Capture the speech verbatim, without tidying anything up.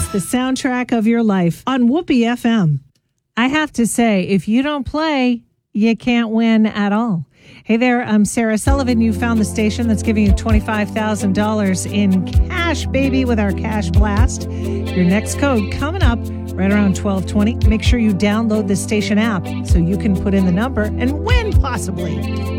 the soundtrack of your life on Whoopee F M. I have to say, if you don't play, you can't win at all. Hey there, I'm Sarah Sullivan. You found the station that's giving you twenty-five thousand dollars in cash, baby, with our Cash Blast. Your next code coming up right around twelve twenty. Make sure you download the station app so you can put in the number and win, possibly.